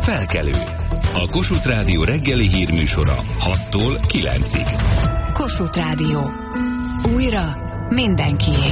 Felkelő. A Kossuth Rádió reggeli hírműsora 6-tól 9-ig. Kossuth Rádió. Újra mindenkié.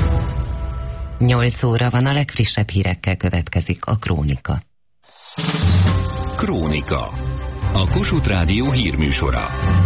8 óra van, a legfrissebb hírekkel következik a Krónika. Krónika. A Kossuth Rádió hírműsora.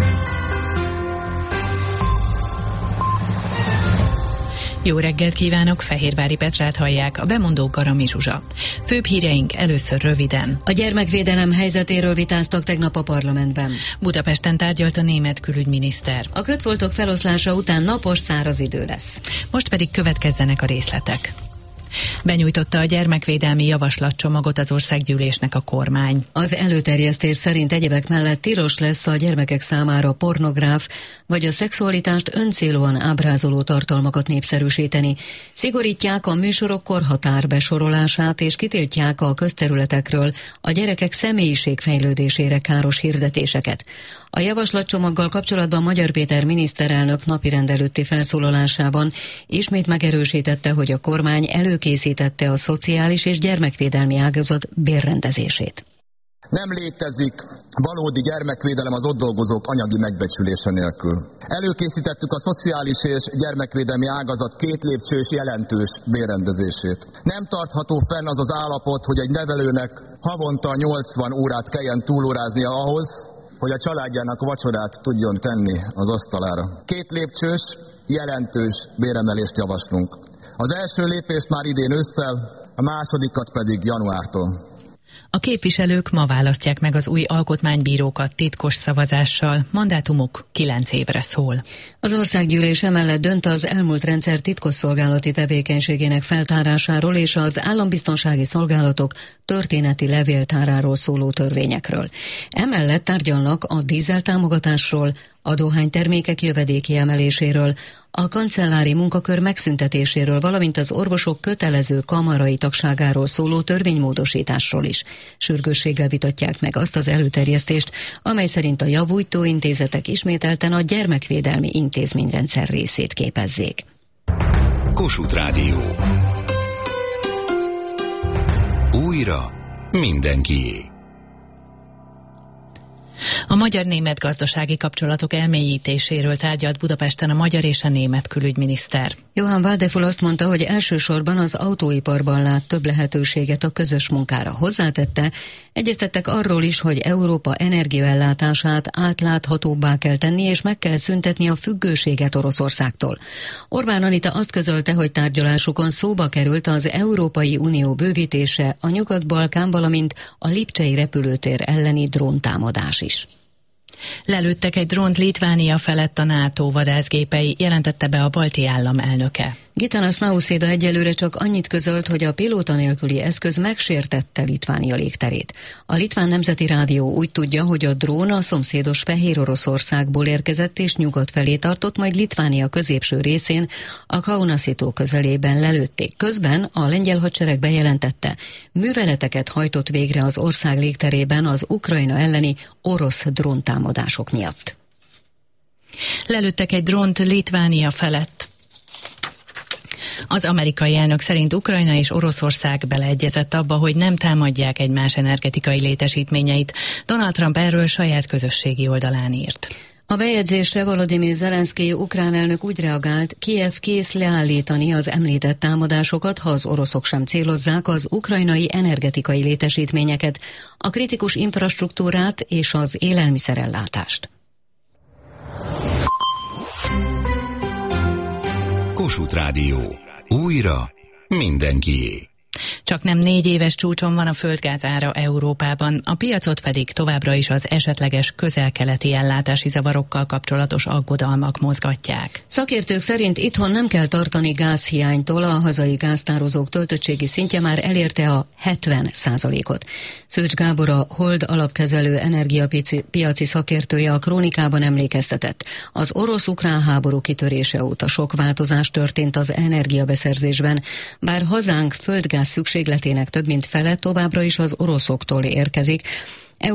Jó reggelt kívánok, Fehérvári Petrát hallják, a bemondó Garami Zsuzsa. Főbb híreink először röviden. A gyermekvédelem helyzetéről vitáztak tegnap a parlamentben. Budapesten tárgyalt a német külügyminiszter. A kötfoltok feloszlása után napos, száraz idő lesz. Most pedig következzenek a részletek. Benyújtotta a gyermekvédelmi javaslatcsomagot az országgyűlésnek a kormány. Az előterjesztés szerint egyebek mellett tilos lesz a gyermekek számára pornográf vagy a szexualitást öncélúan ábrázoló tartalmakat népszerűsíteni. Szigorítják a műsorok korhatár besorolását és kitiltják a közterületekről a gyerekek személyiségfejlődésére káros hirdetéseket. A javaslatcsomaggal kapcsolatban Magyar Péter miniszterelnök napirend előtti felszólalásában ismét megerősítette, hogy a kormány előkészítette a szociális és gyermekvédelmi ágazat bérrendezését. Nem létezik valódi gyermekvédelem az ott dolgozók anyagi megbecsülése nélkül. Előkészítettük a szociális és gyermekvédelmi ágazat kétlépcsős jelentős bérrendezését. Nem tartható fenn az az állapot, hogy egy nevelőnek havonta 80 órát kelljen túlóráznia ahhoz, hogy a családjának vacsorát tudjon tenni az asztalára. Kétlépcsős, jelentős béremelést javaslunk. Az első lépést már idén ősszel, a másodikat pedig januártól. A képviselők ma választják meg az új alkotmánybírókat titkos szavazással, mandátumuk 9 évre szól. Az országgyűlés emellett dönt az elmúlt rendszer titkosszolgálati tevékenységének feltárásáról és az állambiztonsági szolgálatok történeti levéltáráról szóló törvényekről. Emellett tárgyalnak a dízeltámogatásról, a dohánytermékek jövedéki emeléséről, a kancellári munkakör megszüntetéséről, valamint az orvosok kötelező kamarai tagságáról szóló törvénymódosításról is. Sürgősséggel vitatják meg azt az előterjesztést, amely szerint a javújtó intézetek ismételten a gyermekvédelmi intézményrendszer részét képezzék. Kossuth Rádió. Újra mindenkié. A magyar-német gazdasági kapcsolatok elmélyítéséről tárgyalt Budapesten a magyar és a német külügyminiszter. Johann Wadefull azt mondta, hogy elsősorban az autóiparban lát több lehetőséget a közös munkára. Hozzátette, egyeztettek arról is, hogy Európa energiaellátását átláthatóbbá kell tenni, és meg kell szüntetni a függőséget Oroszországtól. Orbán Anita azt közölte, hogy tárgyalásukon szóba került az Európai Unió bővítése, a Nyugat-Balkán, valamint a Lipcsei repülőtér elleni dróntámadás is. Lelőttek egy drónt Litvánia felett a NATO vadászgépei, jelentette be a balti állam elnöke. Gitanas Nausėda egyelőre csak annyit közölt, hogy a pilóta nélküli eszköz megsértette Litvánia légterét. A litván nemzeti rádió úgy tudja, hogy a drón a szomszédos Fehéroroszországból érkezett és nyugat felé tartott, majd Litvánia középső részén, a Kaunasi-tó közelében lelőtték. Közben a lengyel hadsereg bejelentette, műveleteket hajtott végre az ország légterében az Ukrajna elleni orosz dróntámadások miatt. Lelőttek egy drónt Litvánia felett. Az amerikai elnök szerint Ukrajna és Oroszország beleegyezett abba, hogy nem támadják egymás energetikai létesítményeit. Donald Trump erről saját közösségi oldalán írt. A bejegyzésre Volodymyr Zelenszkij ukrán elnök úgy reagált, Kijev kész leállítani az említett támadásokat, ha az oroszok sem célozzák az ukrajnai energetikai létesítményeket, a kritikus infrastruktúrát és az élelmiszerellátást. Kossuth Rádió. Újra mindenkié. Csak nem 4 éves csúcson van a földgáz ára Európában, a piacot pedig továbbra is az esetleges közel-keleti ellátási zavarokkal kapcsolatos aggodalmak mozgatják. Szakértők szerint itthon nem kell tartani gázhiánytól, a hazai gáztározók töltöttségi szintje már elérte a 70%-ot. Szőcs Gábor, a Hold alapkezelő energiapiaci szakértője a Krónikában emlékeztetett. Az orosz-ukrán háború kitörése óta sok változás történt az energiabeszerzésben, bár hazánk földgáz szükségletének több mint fele továbbra is az oroszoktól érkezik.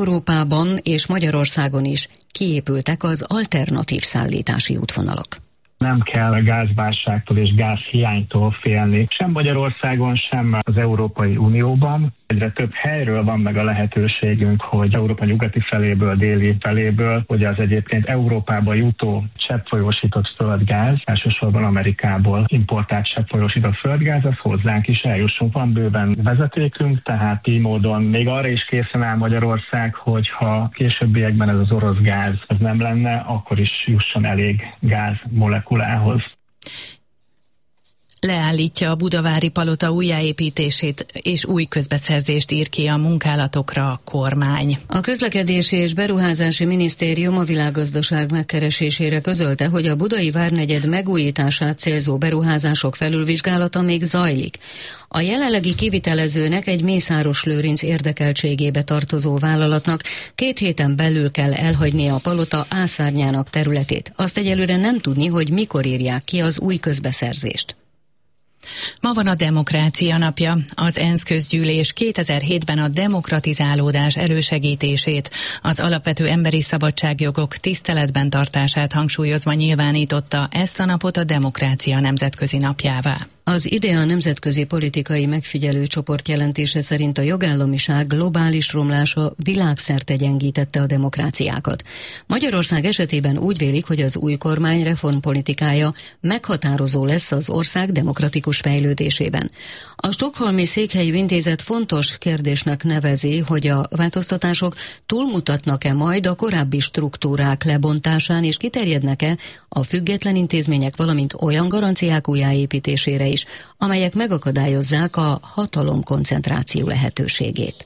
Európában és Magyarországon is kiépültek az alternatív szállítási útvonalak. Nem kell a gázválságtól és gázhiánytól félni. Sem Magyarországon, sem az Európai Unióban. Egyre több helyről van meg a lehetőségünk, hogy Európa nyugati feléből, déli feléből, hogy az egyébként Európába jutó cseppfolyósított földgáz, elsősorban Amerikából importált cseppfolyósított földgáz, az hozzánk is eljussunk. Van bőven vezetékünk, tehát így módon még arra is készen áll Magyarország, hogyha későbbiekben ez az orosz gáz ez nem lenne, akkor is jusson elég gáz molekulához. Leállítja a budavári palota újjáépítését és új közbeszerzést ír ki a munkálatokra a kormány. A Közlekedési és Beruházási Minisztérium a világgazdaság megkeresésére közölte, hogy a budai várnegyed megújítását célzó beruházások felülvizsgálata még zajlik. A jelenlegi kivitelezőnek egy Mészáros Lőrinc érdekeltségébe tartozó vállalatnak 2 héten belül kell elhagynia a palota ászárnyának területét. Azt egyelőre nem tudni, hogy mikor írják ki az új közbeszerzést. Ma van a Demokrácia napja. Az ENSZ közgyűlés 2007-ben a demokratizálódás elősegítését, az alapvető emberi szabadságjogok tiszteletben tartását hangsúlyozva nyilvánította ezt a napot a Demokrácia nemzetközi napjává. Az IDEA nemzetközi politikai megfigyelő csoport jelentése szerint a jogállamiság globális romlása világszerte gyengítette a demokráciákat. Magyarország esetében úgy vélik, hogy az új kormány reformpolitikája meghatározó lesz az ország demokratikus fejlődésében. A Stockholmi Székhelyű Intézet fontos kérdésnek nevezi, hogy a változtatások túlmutatnak-e majd a korábbi struktúrák lebontásán, és kiterjednek-e a független intézmények, valamint olyan garanciák újjáépítésére is, amelyek megakadályozzák a hatalomkoncentráció lehetőségét.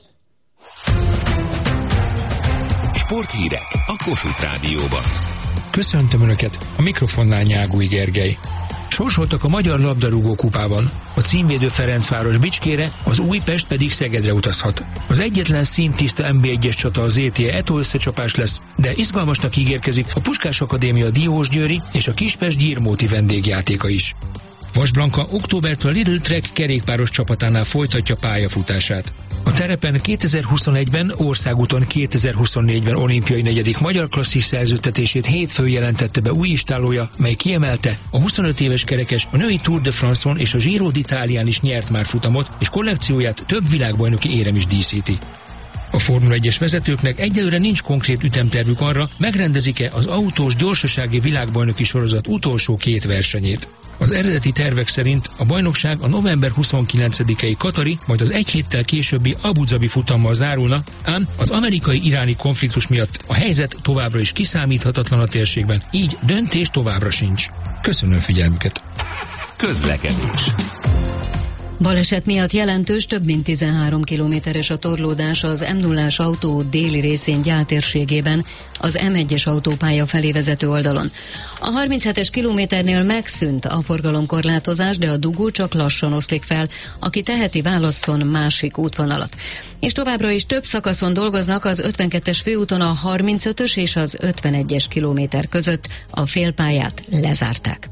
Sporthírek a Kossuth Rádióban. Köszöntöm Önöket, a mikrofonnál Nyágúj Gergely. Sorsoltak a Magyar Labdarúgó Kupában. A címvédő Ferencváros Bicskére, az Újpest pedig Szegedre utazhat. Az egyetlen színtiszta NB1-es csata az ETE Eto összecsapás lesz, de izgalmasnak ígérkezik a Puskás Akadémia Diósgyőri és a Kispest Gyirmóti vendégjátéka is. Vas Blanka októbertől a Lidl Trek kerékpáros csapatánál folytatja pályafutását. A terepen 2021-ben, országúton 2024-ben olimpiai negyedik magyar klasszis szerződtetését hétfőn jelentette be új istálója, mely kiemelte, a 25 éves kerekes a női Tour de France-on és a Giro d'Italián is nyert már futamot, és kollekcióját több világbajnoki érem is díszíti. A Formula 1-es vezetőknek egyelőre nincs konkrét ütemtervük arra, megrendezik-e az autós gyorsasági világbajnoki sorozat utolsó 2 versenyét. Az eredeti tervek szerint a bajnokság a november 29-i katari, majd az 1 héttel későbbi Abu Dhabi futammal zárulna, ám az amerikai-iráni konfliktus miatt a helyzet továbbra is kiszámíthatatlan a térségben, így döntés továbbra sincs. Köszönöm figyelmüket! Közlekedés. Baleset miatt jelentős, több mint 13 kilométeres a torlódás az M0-ás autó déli részén Gyál térségében, az M1-es autópálya felé vezető oldalon. A 37-es kilométernél megszűnt a forgalomkorlátozás, de a dugó csak lassan oszlik fel, aki teheti válasszon másik útvonalat. És továbbra is több szakaszon dolgoznak az 52-es főúton a 35-ös és az 51-es kilométer között, a félpályát lezárták.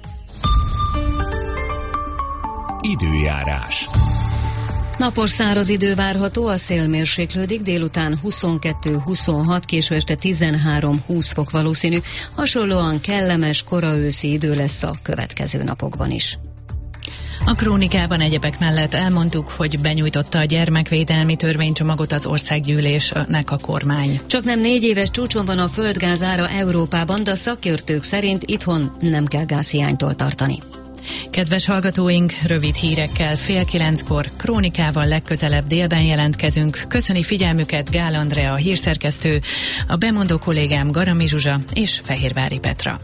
Időjárás. Napos száraz idő várható, a szél mérséklődik, délután 22-26, késő este 13-20 fok valószínű, hasonlóan kellemes, koraőszi idő lesz a következő napokban is. A krónikában egyebek mellett elmondtuk, hogy benyújtotta a gyermekvédelmi törvénycsomagot az országgyűlésnek a kormány. Csak nem 4 éves csúcson van a földgáz ára Európában, de a szakértők szerint itthon nem kell gázhiánytól tartani. Kedves hallgatóink, rövid hírekkel 8:30-kor, krónikával legközelebb délben jelentkezünk. Köszöni figyelmüket Gál Andrea, a hírszerkesztő, a bemondó kollégám Garami Zsuzsa és Fehérvári Petra.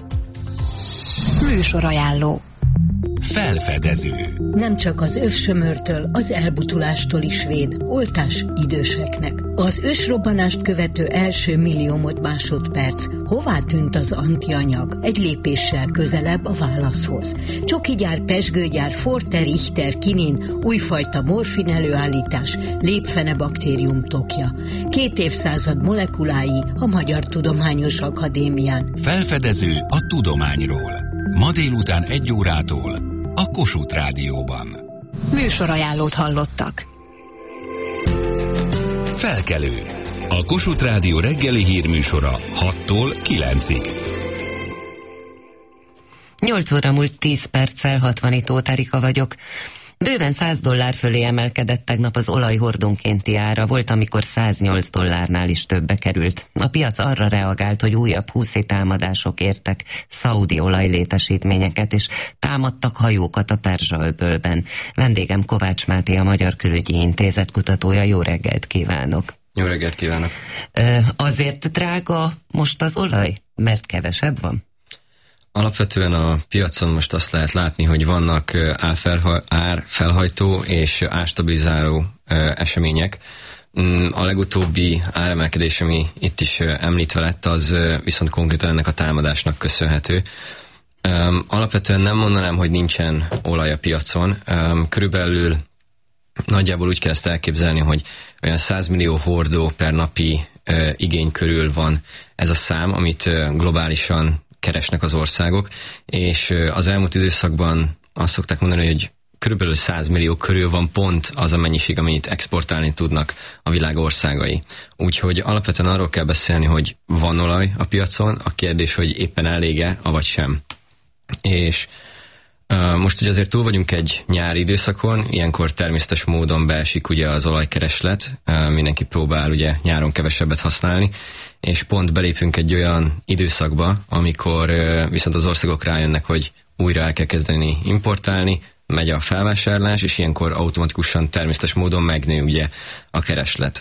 Műsorajánló. Felfedező. Nem csak az övsömörtől, az elbutulástól is véd, oltás időseknek. Az ősrobbanást követő első milliómod másodperc. Hová tűnt az antianyag? Egy lépéssel közelebb a válaszhoz. Csokigyár, pezsgőgyár, Forte, Richter, Kinin, újfajta morfin előállítás, lépfenebaktérium tokja. 2 évszázad molekulái a Magyar Tudományos Akadémián. Felfedező a tudományról. Ma délután 1 órától a Kossuth Rádióban. Műsorajánlót hallottak. Felkelő. A Kossuth Rádió reggeli hírműsora 6-tól 9-ig. 8 óra múlt 10 perccel, 60 Tóth Erika vagyok. Bőven $100 fölé emelkedett tegnap az olaj hordonkénti ára, volt, amikor $108 is többe került. A piac arra reagált, hogy újabb húszi támadások értek szaudi olajlétesítményeket, és támadtak hajókat a Perzsa-öbölben. Vendégem Kovács Máté, a Magyar Külügyi Intézet kutatója. Jó reggelt kívánok! Jó reggelt kívánok! Azért drága most az olaj, mert kevesebb van? Alapvetően a piacon most azt lehet látni, hogy vannak árfelhajtó és árstabilizáló események. A legutóbbi áremelkedés, ami itt is említve lett, az viszont konkrétan ennek a támadásnak köszönhető. Alapvetően nem mondanám, hogy nincsen olaj a piacon. Körülbelül nagyjából úgy kell ezt elképzelni, hogy olyan 100 millió hordó per napi igény körül van ez a szám, amit globálisan keresnek az országok, és az elmúlt időszakban azt szokták mondani, hogy körülbelül 100 millió körül van pont az a mennyiség, amit exportálni tudnak a világ országai. Úgyhogy alapvetően arról kell beszélni, hogy van olaj a piacon, a kérdés, hogy éppen elég-e, avagy sem. És most ugye azért túl vagyunk egy nyári időszakon, ilyenkor természetes módon beesik ugye az olajkereslet, mindenki próbál ugye nyáron kevesebbet használni, és pont belépünk egy olyan időszakba, amikor viszont az országok rájönnek, hogy újra el kell kezdeni importálni, megy a felvásárlás, és ilyenkor automatikusan természetes módon megnő ugye a kereslet.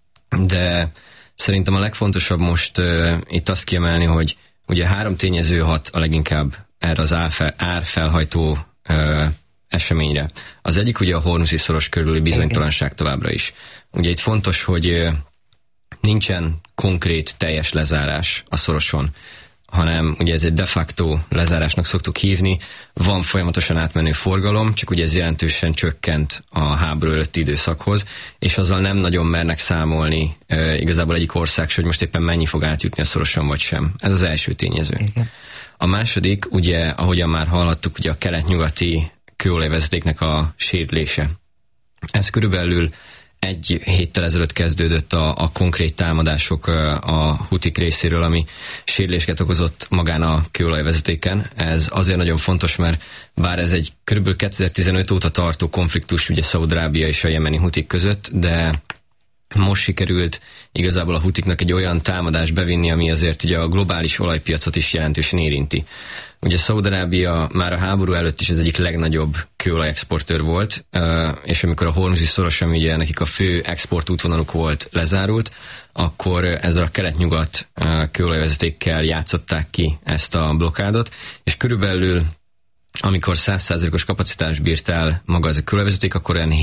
De szerintem a legfontosabb most itt azt kiemelni, hogy ugye 3 tényező hat a leginkább erre az árfelhajtó eseményre. Az egyik ugye a Hormuzi szoros körüli bizonytalanság továbbra is. Ugye itt fontos, hogy nincsen konkrét teljes lezárás a szoroson, hanem ugye ez egy de facto lezárásnak szoktuk hívni, van folyamatosan átmenő forgalom, csak ugye ez jelentősen csökkent a háború előtti időszakhoz, és azzal nem nagyon mernek számolni igazából egyik ország, hogy most éppen mennyi fog átjutni a szoroson vagy sem. Ez az első tényező. Igen. A második, ugye, ahogyan már hallhattuk, ugye a kelet-nyugati kőolajvezetéknek a sérülése. Ez körülbelül 1 héttel ezelőtt kezdődött a konkrét támadások a hutik részéről, ami sérüléseket okozott magán a kőolajvezetéken. Ez azért nagyon fontos, mert bár ez egy körülbelül 2015 óta tartó konfliktus ugye Szaúd-Arábia és a jemeni hutik között, de most sikerült igazából a hutiknak egy olyan támadást bevinni, ami azért ugye a globális olajpiacot is jelentősen érinti. Ugye Szaúd-Arábia már a háború előtt is az egyik legnagyobb kőolajexportőr volt, és amikor a Hormuzi szoros, ami ugye nekik a fő exportútvonaluk volt, lezárult, akkor ezzel a kelet-nyugat kőolajvezetékkel játszották ki ezt a blokkádot, és körülbelül amikor 100%-os kapacitás bírt el maga ez a kőolajvezeték, akkor olyan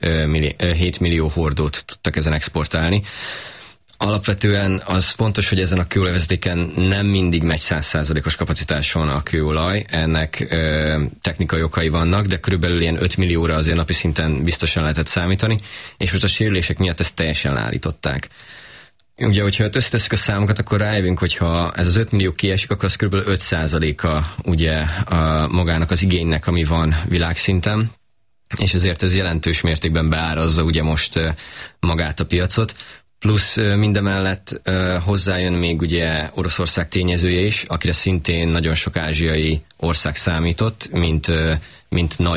7 millió hordót tudtak ezen exportálni. Alapvetően az fontos, hogy ezen a kőolajvezetéken nem mindig megy 100%-os kapacitáson a kőolaj, ennek technikai okai vannak, de körülbelül ilyen 5 millióra azért napi szinten biztosan lehetett számítani, és most a sérülések miatt ezt teljesen leállították. Ugye, hogyha összetesszük a számokat, akkor rájövünk, hogyha ez az 5 millió kiesik, akkor az kb. 5%-a ugye a magának az igénynek, ami van világszinten, és ezért ez jelentős mértékben beárazza ugye most magát a piacot. Plusz mindemellett hozzájön még ugye Oroszország tényezője is, akire szintén nagyon sok ázsiai ország számított, mint nagy